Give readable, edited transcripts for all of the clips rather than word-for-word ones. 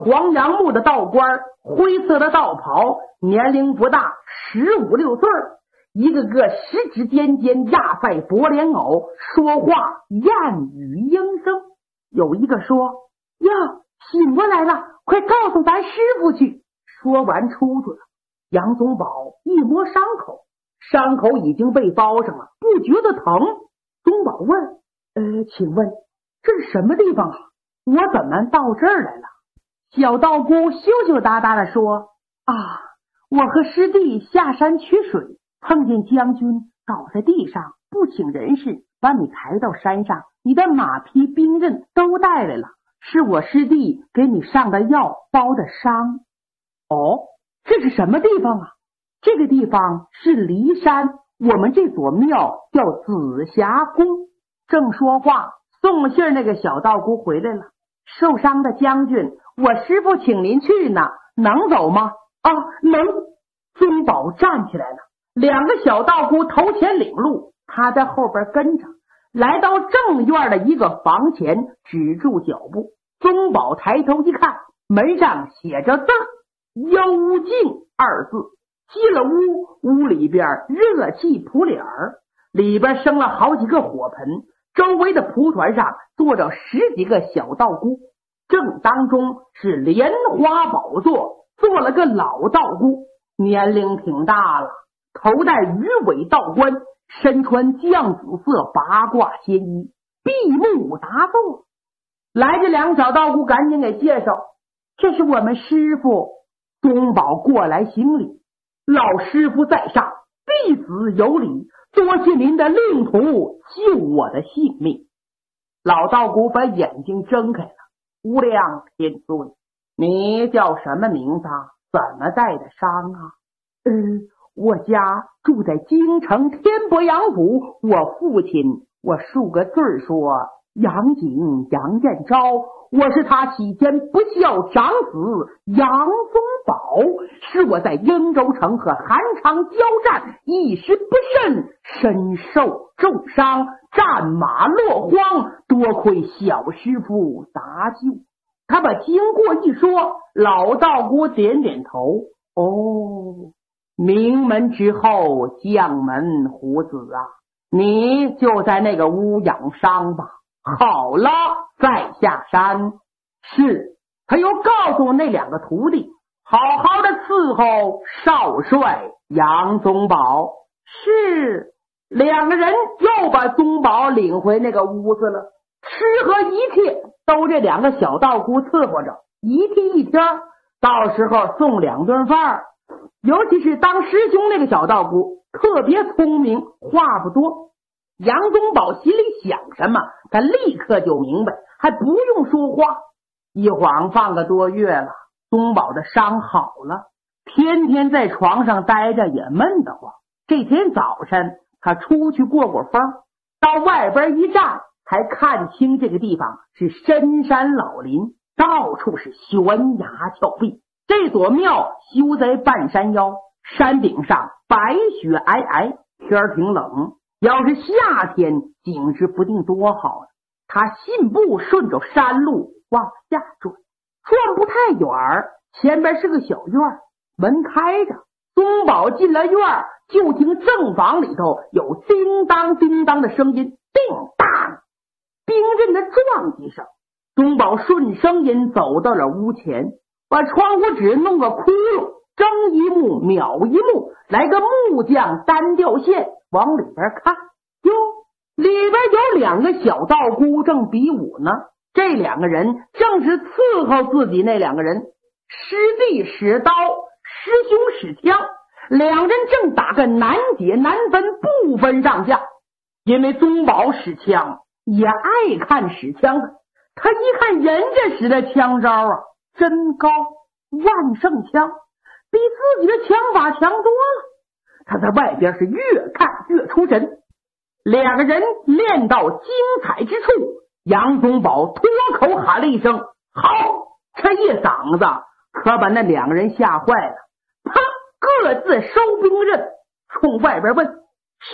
黄杨木的道官，灰色的道袍，年龄不大，15、16岁，一个个十指尖尖，压在薄莲藕，说话燕语莺声。有一个说：“哟，醒过来了，快告诉咱师傅去。”说完出去了。杨宗保一摸伤口，伤口已经被包上了，不觉得疼。宗保问：“请问这是什么地方啊？我怎么到这儿来了？”小道姑羞羞答答的说：“啊，我和师弟下山取水，碰见将军倒在地上，不请人事，把你抬到山上，你的马匹兵刃都带来了，是我师弟给你上的药包的伤。”哦，这是什么地方啊？这个地方是骊山，我们这所庙叫紫霞宫。正说话，送信那个小道姑回来了。受伤的将军，我师傅请您去呢，能走吗？啊，能。宗保站起来了，两个小道姑头前领路，他在后边跟着，来到正院的一个房前，止住脚步。宗保抬头一看，门上写着字“幽静”二字。进了屋，屋里边热气扑脸儿，里边生了好几个火盆，周围的蒲团上坐着10几个小道姑，正当中是莲花宝座，坐了个老道姑，年龄挺大了，头戴鱼尾道冠，身穿绛紫色八卦仙衣，闭目答坐。来这两个小道姑赶紧给介绍：“这是我们师傅。”宗保过来行礼：“老师傅在上，弟子有礼，多谢您的令徒救我的性命。”老道姑把眼睛睁开了：“无量天尊，你叫什么名字？怎么带的伤啊？”“我家住在京城天伯阳府，我父亲，我数个字说杨景杨彦昭，我是他喜天不孝长子杨宗保，是我在英州城和韩昌交战，一时不慎，身受重伤，战马落荒，多亏小师傅搭救。”他把经过一说，老道姑点点头：“哦，名门之后将门虎子啊，你就在那个屋养伤吧，好了再下山。”是。他又告诉那两个徒弟，好好的伺候少帅杨宗保。是。两个人又把宗保领回那个屋子了，吃喝一切都这两个小道姑伺候着，一天一天，到时候送2顿饭。尤其是当师兄那个小道姑特别聪明，话不多。杨宗保心里想什么，他立刻就明白，还不用说话。一晃半个多月了，宗保的伤好了，天天在床上待着也闷得慌。这天早晨他出去过风，到外边一站，才看清这个地方是深山老林，到处是悬崖峭壁。这所庙修在半山腰，山顶上白雪皑皑，天挺冷，要是夏天景致不定多好啊。他信步顺着山路往下转，转不太远，前边是个小院，门开着。宗保进了院，就听正房里头有叮当叮当的声音，叮当，兵刃的撞击声。宗保顺声音走到了屋前，把窗户纸弄个窟窿，睁一目秒一目，来个木匠单吊线，往里边看，哟，里边有2个小道姑正比武呢。这2个人正是伺候自己那2个人，师弟使刀，师兄使枪，2人正打个难解难分，不分上下。因为宗保使枪，也爱看使枪的，他一看人家使的枪招啊，真高，万圣枪，比自己的枪法强多了。他在外边是越看越出神。2个人练到精彩之处，杨宗保脱口喊了一声好，这一嗓子可把那2个人吓坏了，啪，各自收兵刃，冲外边问谁。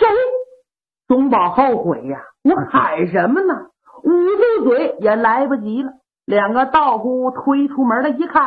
宗保后悔呀，我喊什么呢？捂住嘴也来不及了。 两个道姑推出门来一看，